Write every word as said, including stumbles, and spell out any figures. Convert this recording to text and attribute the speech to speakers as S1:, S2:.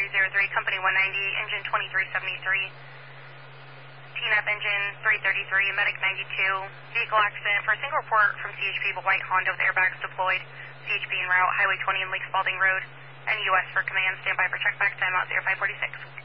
S1: zero three, Company one ninety-eight, engine twenty-three seventy-three. T N F engine three thirty-three, Medic ninety-two. Vehicle accident for a single report from C H P, the white Honda with airbags deployed. C H P en route, Highway twenty and Lake Spalding Road. And U S for command, standby for checkback, timeout zero five forty-six.